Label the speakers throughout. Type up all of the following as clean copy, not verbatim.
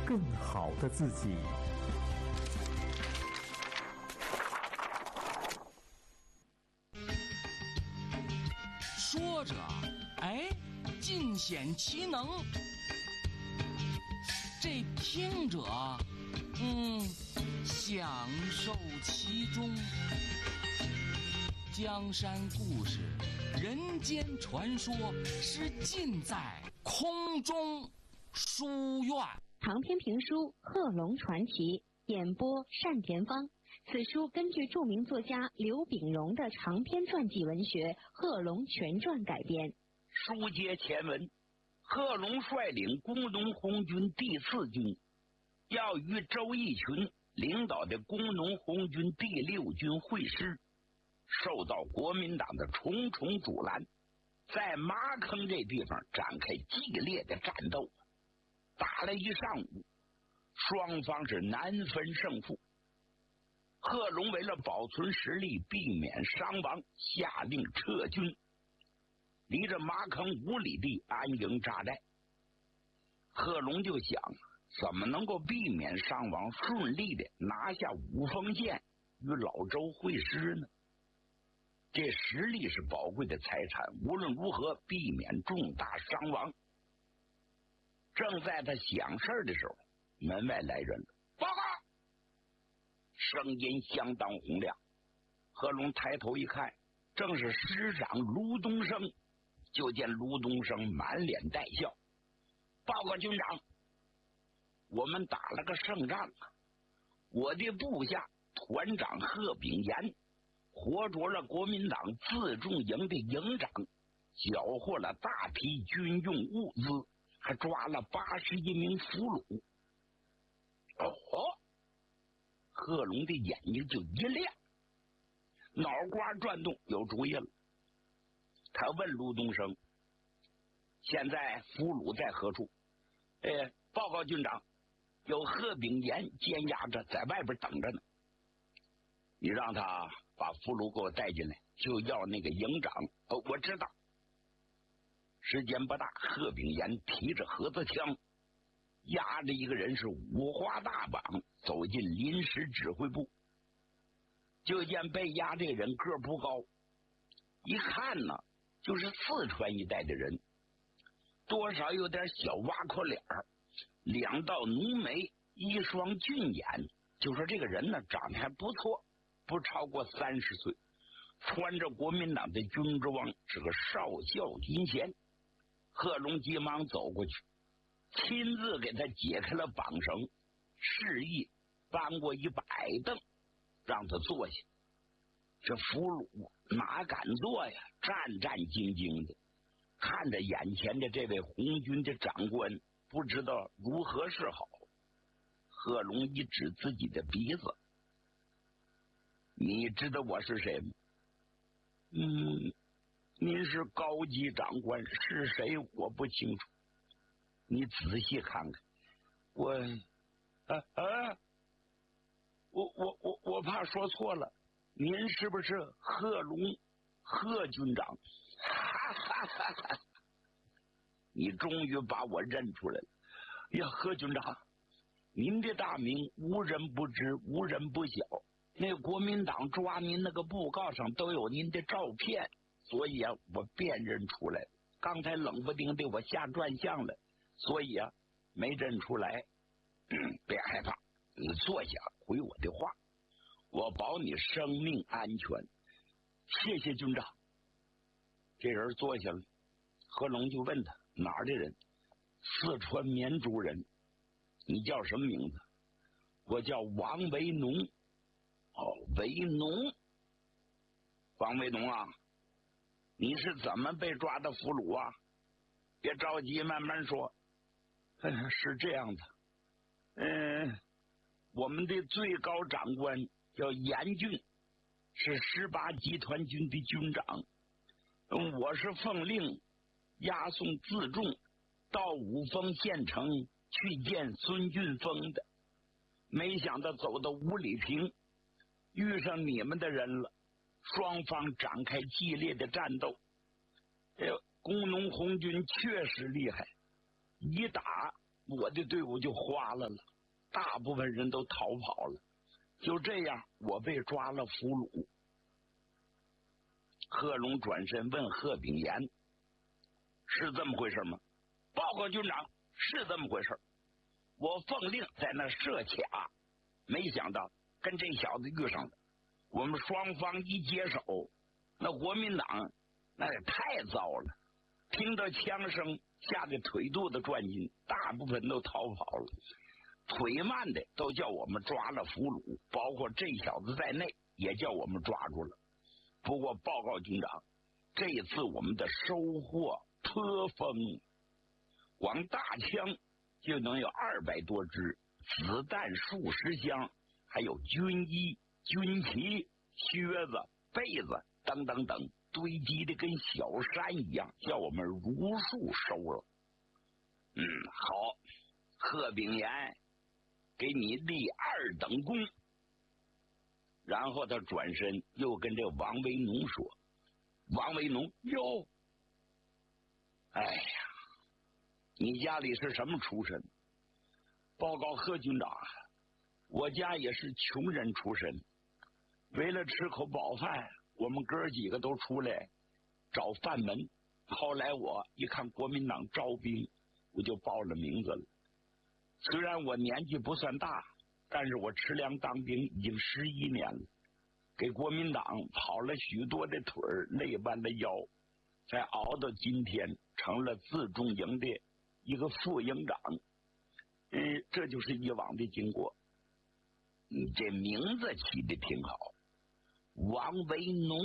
Speaker 1: 更好的自己。
Speaker 2: 说着，哎，尽显其能；这听者，享受其中。江山故事、人间传说，是尽在空中书院。
Speaker 3: 长篇评书《贺龙传奇》，演播单田芳。此书根据著名作家刘秉荣的长篇传记文学《贺龙全传》改编。
Speaker 4: 书接前文，贺龙率领工农红军第4军，要与周逸群领导的工农红军第6军会师，受到国民党的重重阻拦，在麻坑这地方展开激烈的战斗，打了一上午，双方是难分胜负。贺龙为了保存实力，避免伤亡，下令撤军，离着麻坑5里地安营扎寨。贺龙就想，怎么能够避免伤亡，顺利的拿下五峰县与老周会师呢？这实力是宝贵的财产，无论如何避免重大伤亡。正在他想事的时候，门外来人了，报告！声音相当洪亮。贺龙抬头一看，正是师长卢东升。就见卢东升满脸带笑，报告军长，我们打了个胜仗啊！我的部下团长贺炳炎活捉了国民党自重营的营长，缴获了大批军用物资，还抓了81名俘虏。哦，贺龙的眼睛就一亮，脑瓜转动，有主意了。他问卢东升，现在俘虏在何处？报告军长，有贺炳炎监押着在外边等着呢。你让他把俘虏给我带进来，就要那个营长。我知道。时间不大，贺炳炎提着盒子枪，押着一个人是五花大绑，走进临时指挥部。就见被押这人个不高，一看呢就是四川一带的人，多少有点小挖口脸儿，2道浓眉，一双俊眼，就说这个人呢长得还不错，不超过30岁，穿着国民党的军装，是个少校军衔。贺龙急忙走过去，亲自给他解开了绑绳，示意搬过一把矮凳，让他坐下。这俘虏哪敢坐呀，战战兢兢的看着眼前的这位红军的长官，不知道如何是好。贺龙一指自己的鼻子，你知道我是谁吗？您是高级长官，是谁我不清楚，你仔细看看。我怕说错了，您是不是贺龙贺军长？哈哈哈哈！你终于把我认出来了呀，贺军长，您的大名无人不知，无人不晓。那国民党抓您那个布告上都有您的照片，所以啊，我辨认出来。刚才冷不丁的我下转向了，所以啊，没认出来。别害怕，你坐下回我的话，我保你生命安全。谢谢军长。这人坐下了，贺龙就问他哪儿的人？四川绵竹人。你叫什么名字？我叫王维农。维农。王维农啊，你是怎么被抓的俘虏啊？别着急，慢慢说。是这样的，我们的最高长官叫严俊，是18集团军的军长。我是奉令押送自重到五峰县城去见孙俊峰的，没想到走到五里坪，遇上你们的人了，双方展开激烈的战斗。工农红军确实厉害，一打我的队伍就哗了，大部分人都逃跑了。就这样，我被抓了俘虏。贺龙转身问贺炳炎：“是这么回事吗？”“报告军长，是这么回事。我奉令在那设卡，没想到跟这小子遇上了。我们双方一接手，那国民党那也太糟了。听到枪声，吓得腿肚子转筋，大部分都逃跑了。腿慢的都叫我们抓了俘虏，包括这小子在内，也叫我们抓住了。不过报告军长，这一次我们的收获颇丰，光大枪就能有200多支，子弹数十箱，还有军衣、军旗、靴子、被子等等等，堆积的跟小山一样，叫我们如数收了。好，贺炳炎，给你立2等功。然后他转身又跟这王维农说：“王维农，哟，哎呀，你家里是什么出身？”“报告贺军长，我家也是穷人出身，为了吃口饱饭，我们哥几个都出来找饭门。后来我一看国民党招兵，我就报了名字了。虽然我年纪不算大，但是我吃粮当兵已经11年了，给国民党跑了许多的腿儿，累弯了腰，才熬到今天，成了自重营的一个副营长。这就是以往的经过。你这名字起的挺好，王维农。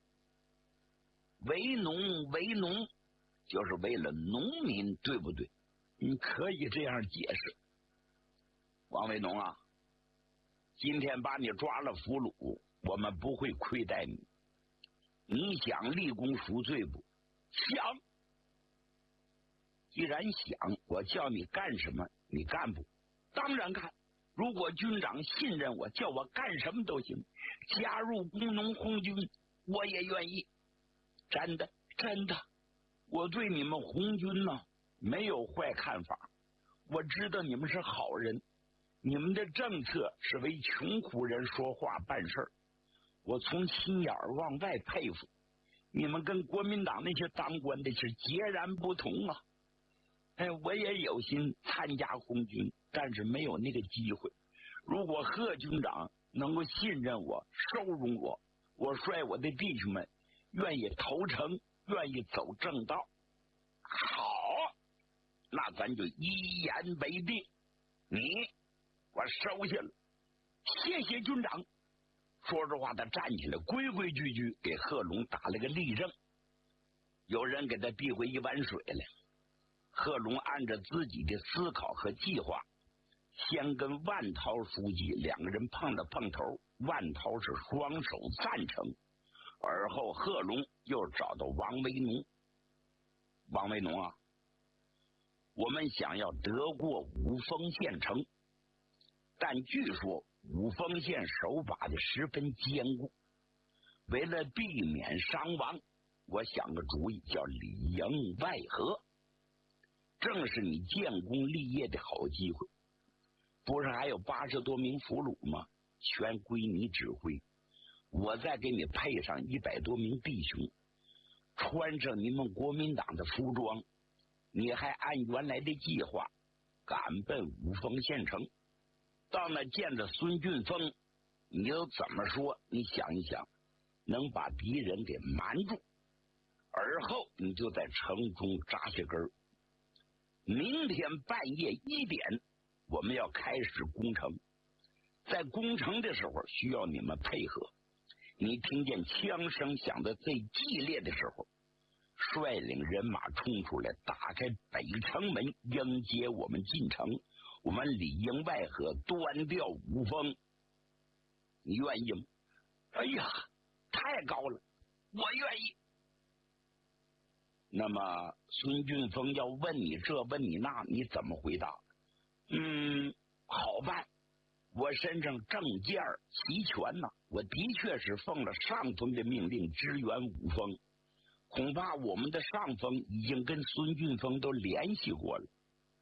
Speaker 4: 为农，就是为了农民，对不对？你可以这样解释。王维农啊，今天把你抓了俘虏，我们不会亏待你。你想立功赎罪不？想。既然想，我叫你干什么，你干不？当然干。如果军长信任我，叫我干什么都行。加入工农红军，我也愿意。真的，我对你们红军呢，没有坏看法。我知道你们是好人，你们的政策是为穷苦人说话办事儿，我从心眼儿往外佩服。你们跟国民党那些当官的是截然不同啊！我也有心参加红军，但是没有那个机会。如果贺军长能够信任我、收容我，我率我的弟兄们愿意投诚，愿意走正道。好，那咱就一言为定，你我收下了。谢谢军长。说着话，他站起来，规规矩矩给贺龙打了个立正。有人给他递回一碗水来。贺龙按照自己的思考和计划，先跟万涛书记2个人碰了碰头，万涛是双手赞成。而后贺龙又找到王维农。王维农啊，我们想要得过五峰县城，但据说五峰县守把的十分坚固，为了避免伤亡，我想个主意，叫里应外合，正是你建功立业的好机会。不是还有80多名俘虏吗？全归你指挥。我再给你配上100多名弟兄，穿上你们国民党的服装，你还按原来的计划赶奔五峰县城。到那见着孙俊峰，你又怎么说？你想一想，能把敌人给瞒住，而后你就在城中扎下根儿。明天半夜1点，我们要开始攻城。在攻城的时候，需要你们配合。你听见枪声响得最激烈的时候，率领人马冲出来，打开北城门，迎接我们进城。我们里应外合，端掉五峰。你愿意吗？哎呀，太高了，我愿意。那么孙俊峰要问你这问你那，你怎么回答？好办，我身上证件齐全呐，我的确是奉了上峰的命令支援五峰，恐怕我们的上峰已经跟孙俊峰都联系过了，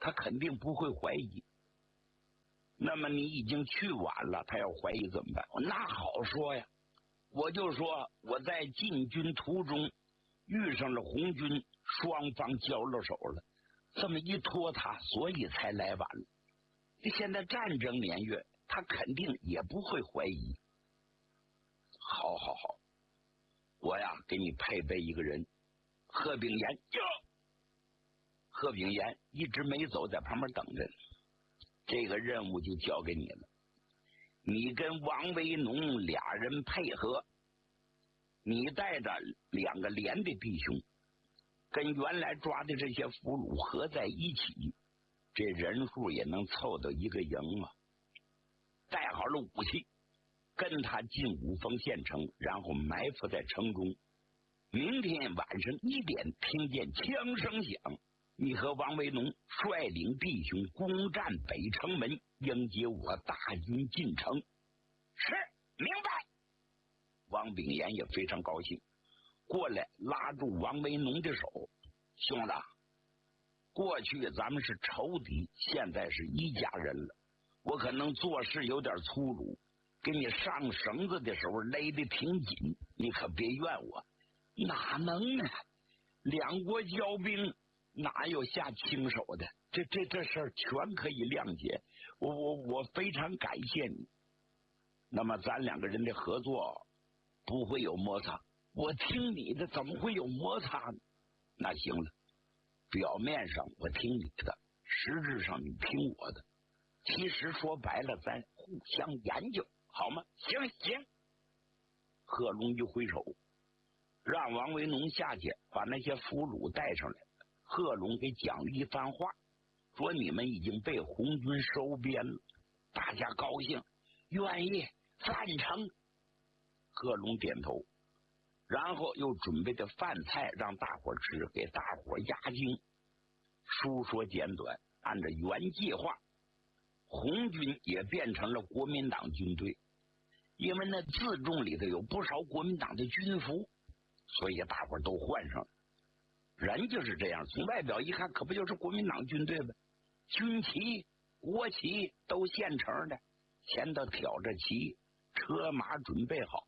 Speaker 4: 他肯定不会怀疑。那么你已经去晚了，他要怀疑怎么办？那好说呀，我就说我在进军途中遇上了红军，双方交了手了，这么一拖沓，所以才来晚了。现在战争年月，他肯定也不会怀疑。好，我呀给你配备一个人，贺炳炎哟。贺炳炎一直没走，在旁边等着。这个任务就交给你了，你跟王维农俩人配合，你带着2个连的弟兄，跟原来抓的这些俘虏合在一起，这人数也能凑到一个营嘛。带好了武器，跟他进五峰县城，然后埋伏在城中。明天晚上1点，听见枪声响，你和王维农率领弟兄攻占北城门，迎接我大军进城。是，明白。王炳炎也非常高兴，过来拉住王维农的手，兄弟，过去咱们是仇敌，现在是一家人了。我可能做事有点粗鲁，给你上绳子的时候勒得挺紧，你可别怨我。哪能呢？两国交兵，哪有下轻手的？这事儿全可以谅解。我非常感谢你。那么咱2个人的合作不会有摩擦。我听你的，怎么会有摩擦呢？那行了，表面上我听你的，实质上你听我的。其实说白了，咱互相研究，好吗？行。贺龙一挥手，让王维农下去把那些俘虏带上来。贺龙给讲了一番话，说你们已经被红军收编了，大家高兴，愿意赞成。贺龙点头，然后又准备的饭菜让大伙吃，给大伙压惊。书说简短，按照原计划，红军也变成了国民党军队，因为那辎重里头有不少国民党的军服，所以大伙都换上了。人就是这样，从外表一看，可不就是国民党军队呗？军旗、国旗都现成的，前头挑着旗，车马准备好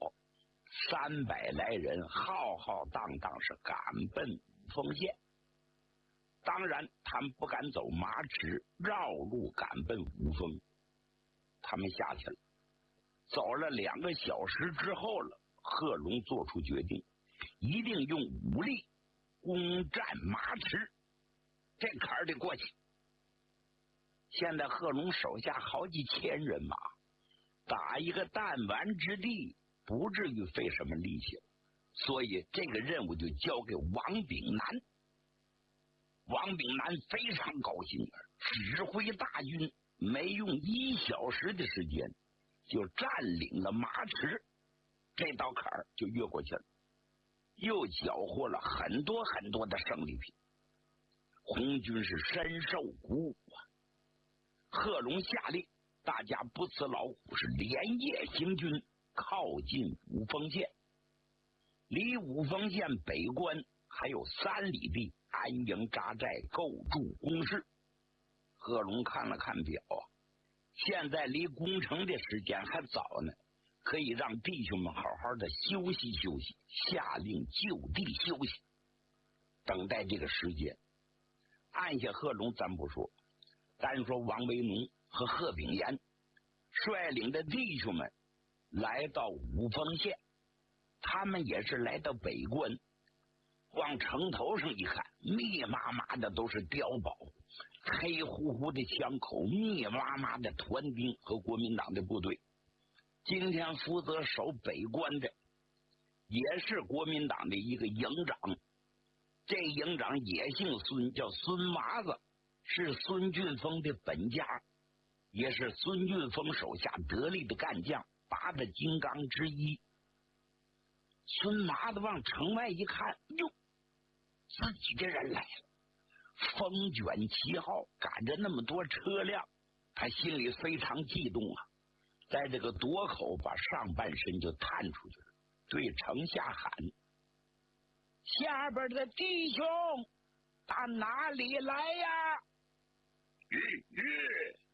Speaker 4: ，300来人浩浩荡荡是赶奔五峰县。当然他们不敢走马池，绕路赶奔五峰。他们下去了，走了2个小时之后了，贺龙做出决定，一定用武力攻占马池，这坎儿得过去。现在贺龙手下好几千人马，打一个弹丸之地不至于费什么力气，所以这个任务就交给王炳南。王炳南非常高兴，指挥大军，没用1小时的时间就占领了马池，这道坎儿就越过去了，又缴获了很多很多的胜利品。红军是深受鼓舞啊！贺龙下令大家不辞劳苦，是连夜行军，靠近五峰县。离五峰县北关还有3里地，安营扎寨，构筑工事。贺龙看了看表，现在离攻城的时间还早呢，可以让弟兄们好好的休息休息，下令就地休息，等待这个时间。按下贺龙咱不说，单说王维农和贺炳炎率领的弟兄们来到五峰县，他们也是来到北关，往城头上一看，密麻麻的都是碉堡，黑乎乎的枪口，密麻麻的团兵和国民党的部队。今天负责守北关的也是国民党的一个营长，这营长也姓孙，叫孙麻子，是孙俊峰的本家，也是孙俊峰手下得力的干将，8个金刚之一。孙麻子往城外一看，哟，自己的人来了，风卷旗号，赶着那么多车辆，他心里非常激动啊，在这个垛口把上半身就探出去了，对城下喊：下边的弟兄打哪里来呀？ 日日。